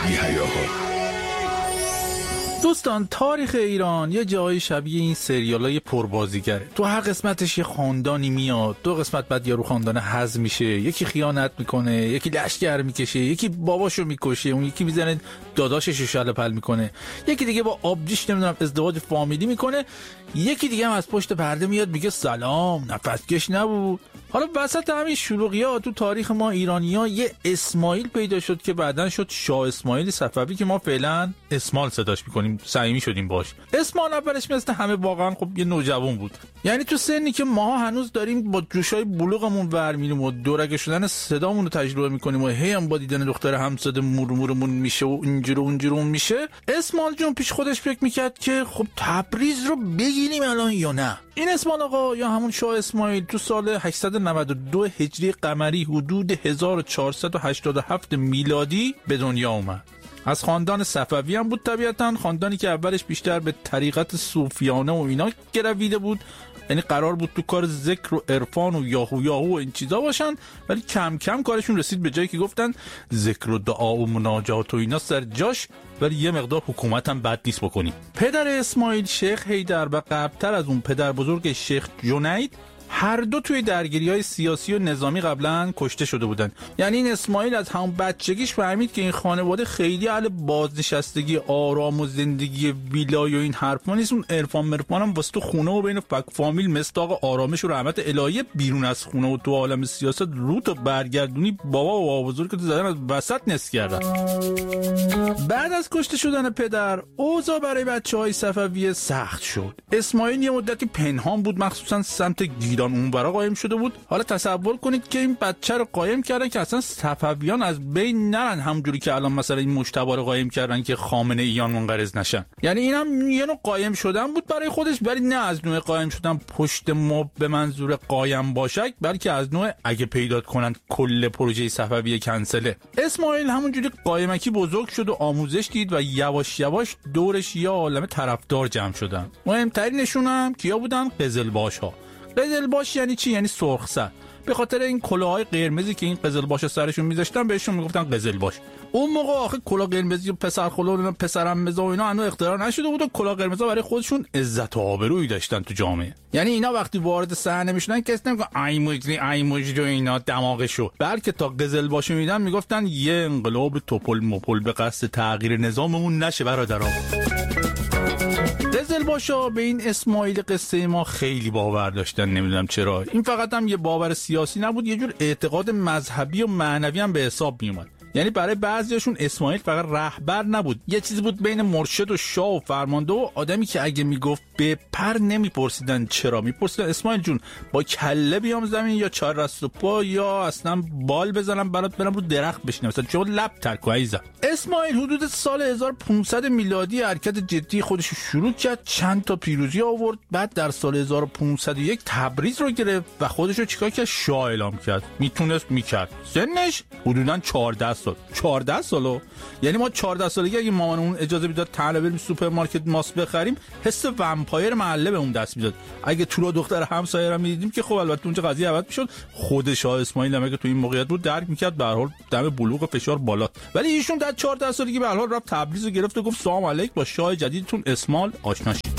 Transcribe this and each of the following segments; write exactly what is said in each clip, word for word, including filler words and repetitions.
بی حیاها. دوستان، تاریخ ایران یه جایی شبیه این سریالای پربازیگره. تو هر قسمتش یه خاندانی میاد، دو قسمت بعد یارو خاندان حذف میشه، یکی خیانت میکنه، یکی لشکر میکشه، یکی باباشو میکشه، اون یکی میزنه داداششو شلپل میکنه، یکی دیگه با آبجیش نمیدونم ازدواج فامیلی میکنه، یکی دیگه هم از پشت پرده میاد میگه سلام نفسکش نبود. حالا وسط همین شلوغی‌ها تو تاریخ ما ایرانی‌ها یه اسماعیل پیدا شد که بعدن شد شاه اسماعیل صفوی که ما فعلا اسمال صداش میکنیم، صمیمی شدیم باش. اسمال اولش مثل همه واقعا خب یه نوجوان بود، یعنی تو سنی که ما هنوز داریم با جوشای بلوغمون ورمیریم و دورگه شدن صدامون رو تجربه میکنیم و هی هم با دیدن دختر همساده مرمورمون میشه و اینجور و اونجور میشه. اسمال جون پیش خودش فکر میکرد که خب تبریز رو بگیریم الان یا نه. این اسمال آقا یا همون شاه اسماعیل تو سال هشتصد و نود و دو هجری قمری حدود هزار و چهارصد و هشتاد و هفت میلادی به دنیا اومد. از خاندان صفوی هم بود طبیعتاً، خاندانی که اولش بیشتر به طریقت صوفیانه و اینا گرویده بود، یعنی قرار بود تو کار ذکر و عرفان و یاهو یاهو و این چیزا باشن، ولی کم کم کارشون رسید به جایی که گفتن ذکر و دعا و مناجات و اینا سر جاش، ولی یه مقدار حکومت هم بد نیست بکنیم. پدر اسماعیل شیخ حیدر و قبلتر از اون پدر بزرگ شیخ جنید هر دو توی درگیری‌های سیاسی و نظامی قبلا کشته شده بودن. یعنی این اسماعیل از همون بچگیش فهمید که این خانواده خیلی اهل بازنشستگی آرام و زندگی ویلای و این حرفا نیست، اون عرفان مرفان هم واسه تو خونه و بین فک فامیل مستاق آرامش و رحمت الهی بیرون از خونه و تو عالم سیاست رو تا برگردونی بابا و بابا بزرگ تو زدن از وسط نصف کردن. بعد از کشته شدن پدر اوضاع برای بچه‌های صفوی سخت شد. اسماعیل یه مدتی پنهان بود، مخصوصا سمت گیلان اون برا قایم شده بود. حالا تصور کنید که این بچه رو قایم کردن که اصلا صفویان از بین نرن، همونجوری که الان مثلا این مجتبی رو قایم کردن که خامنه ایان منقرض نشن. یعنی اینم یه نوع قایم شدن بود برای خودش، ولی نه از نوع قایم شدن پشت مب به منظور قایم باشک، بلکه از نوع اگه پیدا کنن کل پروژه صفوی کنسله. اسماعیل همونجوری قایمکی بزرگ شد و آموزش دید و یواش یواش دورش یه عالمه طرفدار جمع شدن. مهمترینشون هم کیا بودن؟ قزلباش‌ها. قزلباش یعنی چی؟ یعنی سرخسر. به خاطر این کلاهای قرمزی که این قزلباش سرشون میذاشتن بهشون میگفتن قزلباش. اون موقع آخه کلاه قرمزی و پسر خلا و پسرم مزا و اینا هنوز اختراع نشده بود و کلاه قرمزا برای خودشون عزت و آبرویی داشتن تو جامعه. یعنی اینا وقتی وارد صحنه میشدن کسی نمیگفت ای مجری ای مجری و اینا دماغشو، بلکه تا قزلباشو میدن میگفتن یه انقلاب توپل مپل به قصد تغییر نظاممون نشه برادرام. قزلباشا به این اسماعیل قصه ما خیلی باور داشتن، نمیدونم چرا. این فقط هم یه باور سیاسی نبود، یه جور اعتقاد مذهبی و معنوی هم به حساب میومد. یعنی برای بعضیاشون اسماعیل فقط رهبر نبود، یه چیزی بود بین مرشد و شاه و فرمانده و آدمی که اگه میگفت بپر نمیپرسیدن چرا، میپرسیدن اسماعیل جون با کله بیام زمین یا چهار راست و پا یا اصلا بال بزنم برات برم رو درخت بشینم، مثلا چون لب ترک و عیزم. اسماعیل حدود سال هزار و پانصد میلادی حرکت جدی خودش رو شروع کرد، چند تا پیروزی آورد، بعد در سال هزار و پانصد و یک تبریز رو گرفت و خودش رو چیکار کرد؟ شاه اعلام کرد. میتونست میکرد. سنش حدوداً چهارده سال. چهارده سالو، یعنی ما چهارده سالگی اگه مامانمون اجازه میداد تعالی بریم سوپرمارکت ماست بخریم، حس ومپایر محله به اون دست میداد. اگه تو رو دختر همسایه رو میدیدیم که خب البته اونجا قضیه عوض میشد، خود شاه اسماعیل هم که تو این موقعیت بود درک میکرد به هر حال دم بلوغ فشار بالا، ولی ایشون در چهارده سالگی به هر حال رفت تبریز رو گرفت و گفت سلام علیک با شاه جدیدتون اسمال آشنا شید.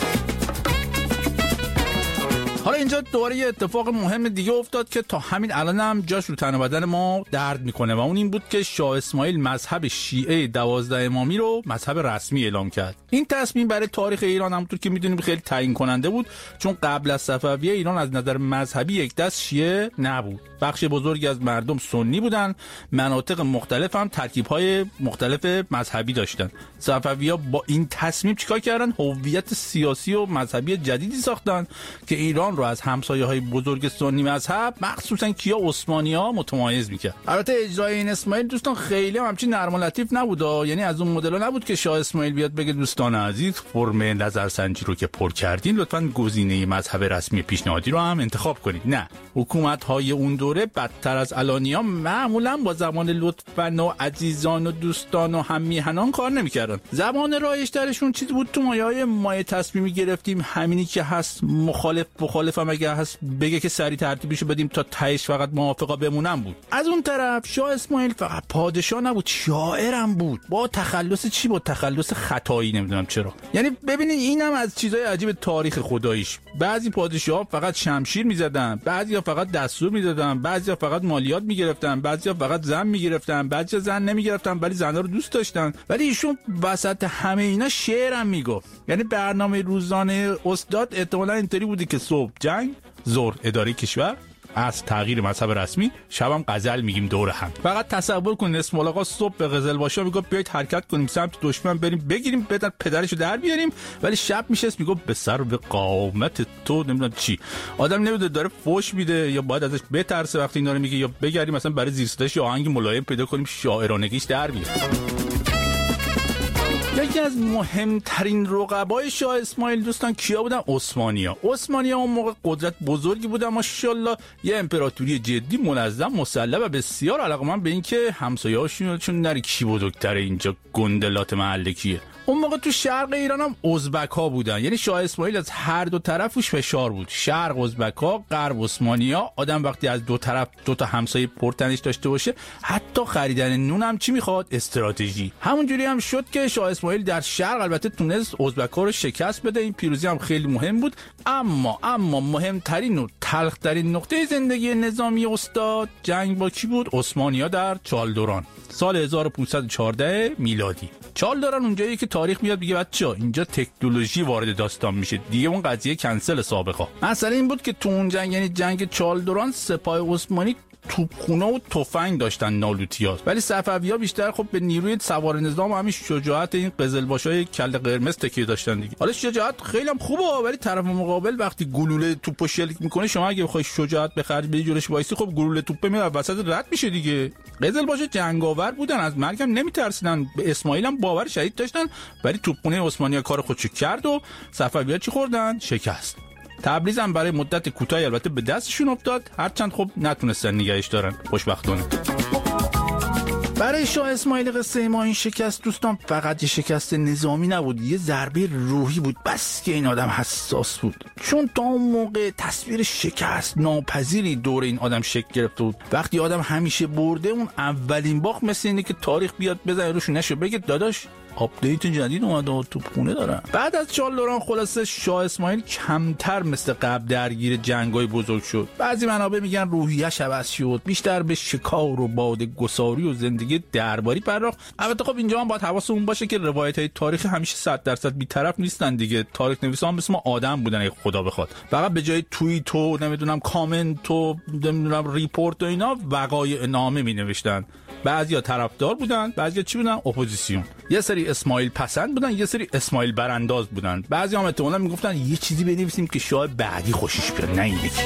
حالا اینجا دوباره یه اتفاق مهم دیگه افتاد که تا همین الان هم جاش رو تن و بدن ما درد میکنه و اون این بود که شاه اسماعیل مذهب شیعه دوازده امامی رو مذهب رسمی اعلام کرد. این تصمیم برای تاریخ ایران همونطور که میدونیم خیلی تعیین کننده بود، چون قبل از صفویه ایران از نظر مذهبی یک دست شیعه نبود. بخش بزرگی از مردم سنی بودن، مناطق مختلف هم ترکیب‌های مختلف مذهبی داشتن. صفوی‌ها با این تصمیم چیکار کردن؟ هویت سیاسی و مذهبی جدیدی ساختن که ایران رو از همسایه‌های بزرگ سنی مذهب مخصوصا کیا عثمانی‌ها متمایز می‌کرد. البته اجرای این اسماعیل دوستان خیلی هم همچین نرم و لطیف نبود، یعنی از اون مدل‌ها نبود که شاه اسماعیل بیاد بگه دوستان عزیز فرم نظرسنجی رو که پر کردین لطفاً گزینه مذهب رسمی پیشنهادی رو هم انتخاب کنید. نه، حکومت‌های اون دوره بدتر از الانیا معمولاً با زبان لطفاً و عزیزان و دوستان و هم میهنان کار نمی‌کردن. زبان رایج‌ترشون چیزی بود تو مایه‌های مایه تصمیمی گرفتیم همینی که هست، مخالف مخالفم هم اگه هست بگه که سری ترتیبشو بدیم تا تهش فقط موافقا بمونن بود. از اون طرف شاه اسماعیل فقط پادشاه نبود، شاعرم بود، با تخلص چی؟ با تخلص خطایی، نمیدونم چرا. یعنی ببینید اینم از چیزای عجیب تاریخ خداییش. بعضی پادشاها فقط شمشیر میزدن، بعضیا فقط دستور میدادن، بعضیا فقط مالیات میگرفتن، بعضیا فقط زن میگرفتن، بعضیا زن نمیگرفتن ولی زنا رو دوست داشتن. ولی ایشون وسط همه اینا شعرم میگفت. یعنی برنامه روزانه استاد احتمالاً اینطوری بودی که صبح جنگ، ظهر اداره کشور، از تغییر مذهب رسمی، شبم غزل میگیم دور هم. فقط تصور کنین اسماعیل آقا صبح به قزلباشا میگفت بیایید حرکت کنیم سمت دشمن، بریم بگیریم بدن پدرشو در بیاریم، ولی شب میشست میگفت به سر و به قامت تو نمیدونم چی. آدم نمیدونه داره فوش میده یا باید ازش بترسه وقتی اینا رو میگه، یا بگیریم مثلا برای زیر صداش یه آهنگ ملایم پیدا کنیم شاعرانگیش در بیاد. یکی از مهمترین رقبای شاه اسماعیل دوستان کیا بودن؟ عثمانی‌ها. عثمانی‌ها اون موقع قدرت بزرگی بودن ماشاءالله، یه امپراتوری جدی، منظم، مسلح و بسیار علاقه‌مند به اینکه همسایه‌هاشون چون نری کی بزرگتره اینجا گندلات محله کیه. اون موقع تو شرق ایران هم ازبک‌ها بودن، یعنی شاه اسماعیل از هر دو طرفش فشار بود، شرق ازبک‌ها، غرب عثمانی‌ها. آدم وقتی از دو طرف دو تا همسایه پرتنش داشته باشه، حتی خریدن نون هم چی میخواد؟ استراتژی. همونجوری هم شد که شاه اسماعیل در شرق البته تونست ازبک‌ها رو شکست بده، این پیروزی هم خیلی مهم بود. اما اما مهمترین و تلخ‌ترین نقطه زندگی نظامی استاد جنگ با کی بود؟ عثمانی‌ها در چالدوران سال هزار و پانصد و چهارده میلادی. چالدوران اونجایی که تاریخ میاد میگه بچه‌ها اینجا تکنولوژی وارد داستان میشه دیگه، اون قضیه کنسل سابقا. مسئله این بود که تو اون جنگ، یعنی جنگ چالدوران، سپاه عثمانی توپخونه و تفنگ داشتن نالوتی‌ها، ولی صفوی‌ها بیشتر خب به نیروی سوار نظام و همین شجاعت این قزلباشای کله قرمز تکیه داشتن دیگه. حالا شجاعت خیلی هم خوبه، ولی طرف مقابل وقتی گلوله توپو شلیک میکنه، شما اگه بخوای شجاعت بخرج بدی جلوش وایسی، خب گلوله توپ میاد وسط رد میشه دیگه. قزلباشا جنگاور بودن، از مرگم نمیترسیدن، به اسماعیل هم باور شدید داشتن، ولی توپخونه عثمانی‌ها کار خودشو کرد و صفوی‌ها چی خوردن؟ شکست. تبریز هم برای مدت کوتاهی البته به دستشون افتاد، هرچند خب نتونستن نگهش دارن خوشبختانه. برای شاه اسماعیل قصه ما این شکست دوستان فقط یه شکست نظامی نبود، یه ضربه روحی بود. بس که این آدم حساس بود، چون تا اون موقع تصویر شکست ناپذیری دور این آدم شکل گرفته بود. وقتی آدم همیشه برده، اون اولین باخت مثل اینه که تاریخ بیاد بزنه روشون نشه بگه داداش آپدیت جدید اومده و توپخونه دارن. بعد از چالدوران خلاصه شاه اسماعیل کمتر مثل قبل درگیر جنگای بزرگ شد. بعضی منابع میگن روحیه‌اش عوض شد، بیشتر به شکار و باده‌گساری و زندگی درباری پرداخت. البته خب اینجا هم باید حواسمون باشه که روایت‌های تاریخی همیشه صد درصد بی‌طرف نیستن دیگه. تاریخ نویسان مثل ما آدم بودن، اگه خدا بخواد. فقط به جای توییت و نمیدونم کامنت و نمیدونم ریپورت و اینا وقایع نامه می‌نوشتن. بعضیا طرفدار بودن، بعضیا چی بودن؟ اپوزیسیون. یه سری اسماعیل پسند بودن، یه سری اسماعیل برانداز بودن. بعضی هم احتمالاً میگفتن یه چیزی بنویسیم که شاه بعدی خوشش بیاد، نه این یکی.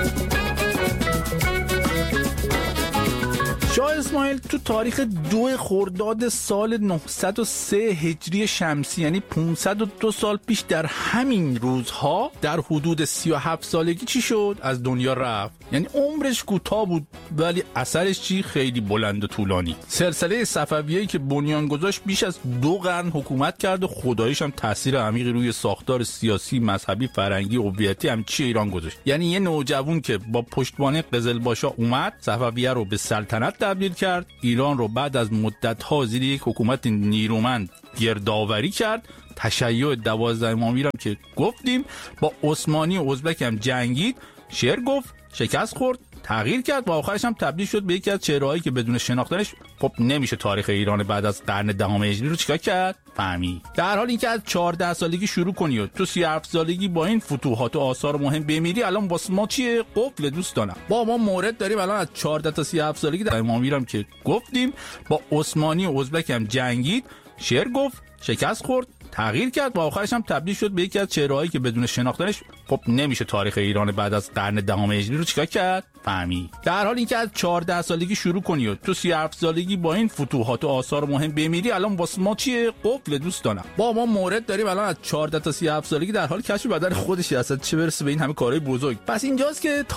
شاه اسماعیل تو تاریخ دو خرداد سال نهصد و سه هجری شمسی، یعنی پانصد و دو سال پیش، در همین روزها در حدود سی و هفت سالگی چی شد؟ از دنیا رفت. یعنی عمرش کوتاه بود ولی اثرش چی؟ خیلی بلند و طولانی. سلسله صفویه‌ای که بنیان گذاشت بیش از دو قرن حکومت کرد و خداییش هم تاثیر عمیقی روی ساختار سیاسی، مذهبی، فرهنگی، هویتی هم چی ایران گذاشت. یعنی یه نوجوان که با پشتوانه قزلباشا اومد، صفویه رو به سلطنت تبدیل کرد، ایران رو بعد از مدت‌ها زیر یک حکومت نیرومند گردآوری کرد، تشیع دوازده امامی رو که گفتیم، با عثمانی و ازبک هم جنگید، شعر گفت، شکست خورد، تغییر کرد و آخرش هم تبدیل شد به یکی از چهره‌هایی که بدون شناختنش خب نمیشه تاریخ ایران بعد از قرن دهم هجری رو چیکار کرد؟ فهمی. در حالی که از چهارده سالگی شروع کنی و تو سی و هفت سالگی با این فتوحات و آثار مهم بمیری، الان واسه ما چیه؟ قفل دوستانم. با ما مورد داریم الان از چهارده تا سی و هفت سالگی در امامی رو که گفتیم، با عثمانی و ازبک هم جنگید، شعر گفت، شکست خورد، تغییر کرد و آخرش هم تبدیل شد به یکی از چهره‌هایی که بدون شناختنش خب نمیشه تاریخ ایران بعد از قرن دهم هجری رو چیکار کرد؟ فهمی. در حالی که از چهارده سالگی شروع کنی و تو سی و هفت سالگی با این فتوحات و آثار مهم بمیری، الان واسه ما چیه؟ قفل دوستانم. با ما مورد داریم الان از چهارده تا سی و هفت سالگی در حال کشف بدن خودش، اصلا چه برسه به این همه کارهای بزرگ. پس اینجاست که